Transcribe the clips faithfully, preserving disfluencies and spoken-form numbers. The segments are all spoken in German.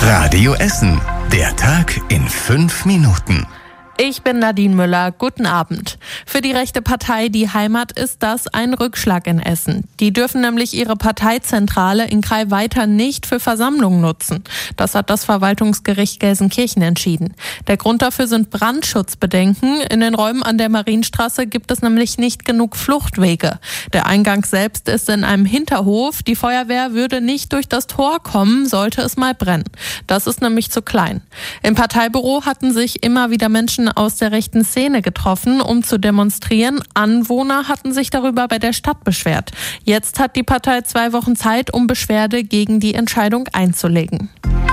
Radio Essen. Der Tag in fünf Minuten. Ich bin Nadine Müller. Guten Abend. Für die rechte Partei Die Heimat ist das ein Rückschlag in Essen. Die dürfen nämlich ihre Parteizentrale in Krai weiter nicht für Versammlungen nutzen. Das hat das Verwaltungsgericht Gelsenkirchen entschieden. Der Grund dafür sind Brandschutzbedenken. In den Räumen an der Marienstraße gibt es nämlich nicht genug Fluchtwege. Der Eingang selbst ist in einem Hinterhof. Die Feuerwehr würde nicht durch das Tor kommen, sollte es mal brennen. Das ist nämlich zu klein. Im Parteibüro hatten sich immer wieder Menschen aus der rechten Szene getroffen, um zu demonstrieren. Anwohner hatten sich darüber bei der Stadt beschwert. Jetzt hat die Partei zwei Wochen Zeit, um Beschwerde gegen die Entscheidung einzulegen.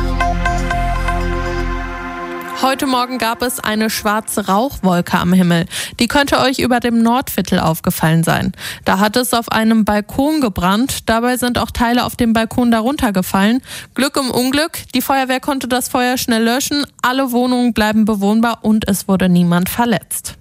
Heute Morgen gab es eine schwarze Rauchwolke am Himmel. Die könnte euch über dem Nordviertel aufgefallen sein. Da hat es auf einem Balkon gebrannt. Dabei sind auch Teile auf dem Balkon darunter gefallen. Glück im Unglück. Die Feuerwehr konnte das Feuer schnell löschen. Alle Wohnungen bleiben bewohnbar und es wurde niemand verletzt.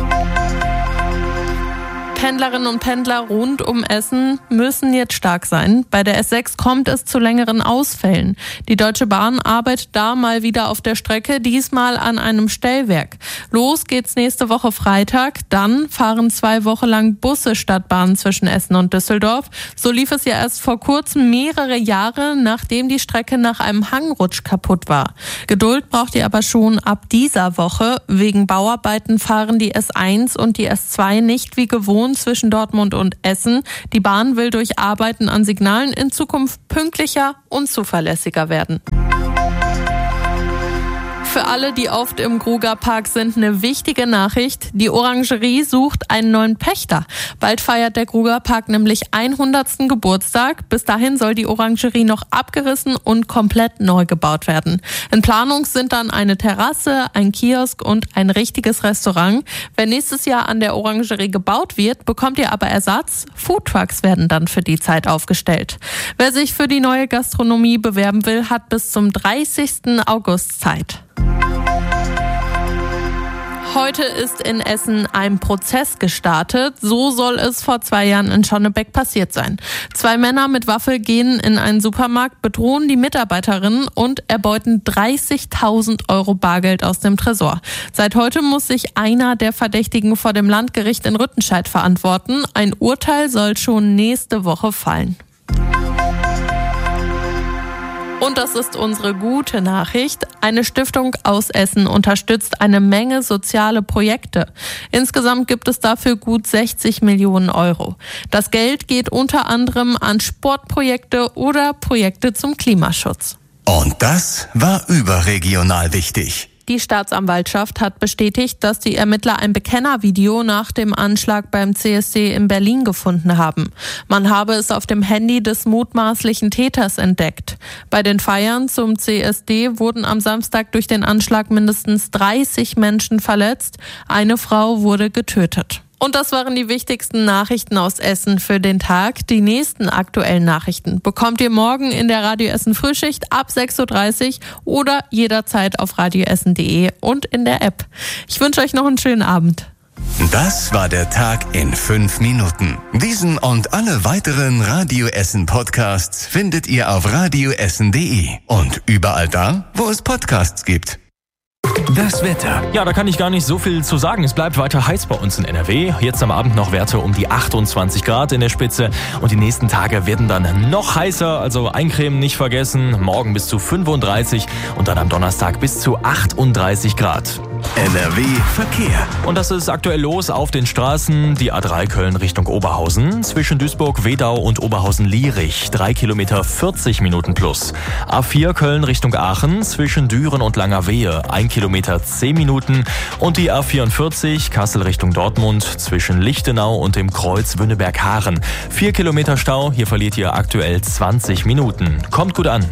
Pendlerinnen und Pendler rund um Essen müssen jetzt stark sein. Bei der S sechs kommt es zu längeren Ausfällen. Die Deutsche Bahn arbeitet da mal wieder auf der Strecke, diesmal an einem Stellwerk. Los geht's nächste Woche Freitag. Dann fahren zwei Wochen lang Busse statt Bahnen zwischen Essen und Düsseldorf. So lief es ja erst vor kurzem mehrere Jahre, nachdem die Strecke nach einem Hangrutsch kaputt war. Geduld braucht ihr aber schon ab dieser Woche. Wegen Bauarbeiten fahren die S eins und die S zwei nicht wie gewohnt zwischen Dortmund und Essen. Die Bahn will durch Arbeiten an Signalen in Zukunft pünktlicher und zuverlässiger werden. Für alle, die oft im Grugapark sind, eine wichtige Nachricht. Die Orangerie sucht einen neuen Pächter. Bald feiert der Grugapark nämlich hundertsten Geburtstag. Bis dahin soll die Orangerie noch abgerissen und komplett neu gebaut werden. In Planung sind dann eine Terrasse, ein Kiosk und ein richtiges Restaurant. Wenn nächstes Jahr an der Orangerie gebaut wird, bekommt ihr aber Ersatz. Foodtrucks werden dann für die Zeit aufgestellt. Wer sich für die neue Gastronomie bewerben will, hat bis zum dreißigsten August Zeit. Heute ist in Essen ein Prozess gestartet. So soll es vor zwei Jahren in Schonnebeck passiert sein. Zwei Männer mit Waffe gehen in einen Supermarkt, bedrohen die Mitarbeiterinnen und erbeuten dreißigtausend Euro Bargeld aus dem Tresor. Seit heute muss sich einer der Verdächtigen vor dem Landgericht in Rüttenscheid verantworten. Ein Urteil soll schon nächste Woche fallen. Und das ist unsere gute Nachricht. Eine Stiftung aus Essen unterstützt eine Menge soziale Projekte. Insgesamt gibt es dafür gut sechzig Millionen Euro. Das Geld geht unter anderem an Sportprojekte oder Projekte zum Klimaschutz. Und das war überregional wichtig. Die Staatsanwaltschaft hat bestätigt, dass die Ermittler ein Bekennervideo nach dem Anschlag beim C S D in Berlin gefunden haben. Man habe es auf dem Handy des mutmaßlichen Täters entdeckt. Bei den Feiern zum C S D wurden am Samstag durch den Anschlag mindestens dreißig Menschen verletzt. Eine Frau wurde getötet. Und das waren die wichtigsten Nachrichten aus Essen für den Tag. Die nächsten aktuellen Nachrichten bekommt ihr morgen in der Radio Essen Frühschicht ab sechs Uhr dreißig oder jederzeit auf radioessen punkt de und in der App. Ich wünsche euch noch einen schönen Abend. Das war der Tag in fünf Minuten. Diesen und alle weiteren Radio Essen Podcasts findet ihr auf radioessen punkt de und überall da, wo es Podcasts gibt. Das Wetter. Ja, da kann ich gar nicht so viel zu sagen. Es bleibt weiter heiß bei uns in N R W. Jetzt am Abend noch Werte um die achtundzwanzig Grad in der Spitze. Und die nächsten Tage werden dann noch heißer. Also eincremen nicht vergessen. Morgen bis zu fünfunddreißig und dann am Donnerstag bis zu achtunddreißig Grad. N R W Verkehr. Und das ist aktuell los auf den Straßen. Die A drei Köln Richtung Oberhausen. Zwischen Duisburg, Wedau und Oberhausen-Lierich. Drei Kilometer vierzig Minuten plus. A vier Köln Richtung Aachen. Zwischen Düren und Langerwehe. Ein Kilometer zehn Minuten. Und die A vierundvierzig Kassel Richtung Dortmund. Zwischen Lichtenau und dem Kreuz Wünneberg-Haaren. Vier Kilometer Stau. Hier verliert ihr aktuell zwanzig Minuten. Kommt gut an.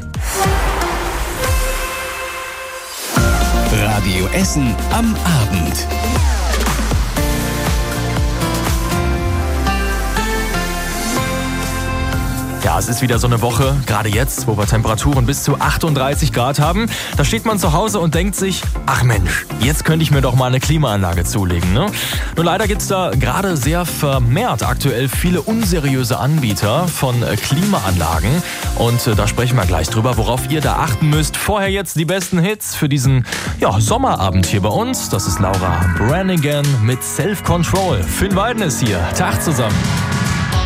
Radio Essen am Abend. Ja, es ist wieder so eine Woche, gerade jetzt, wo wir Temperaturen bis zu achtunddreißig Grad haben. Da steht man zu Hause und denkt sich, ach Mensch, jetzt könnte ich mir doch mal eine Klimaanlage zulegen, ne? Nur leider gibt's da gerade sehr vermehrt aktuell viele unseriöse Anbieter von Klimaanlagen. Und äh, da sprechen wir gleich drüber, worauf ihr da achten müsst. Vorher jetzt die besten Hits für diesen ja, Sommerabend hier bei uns. Das ist Laura Branigan mit Self-Control. Finn Weiden ist hier. Tag zusammen.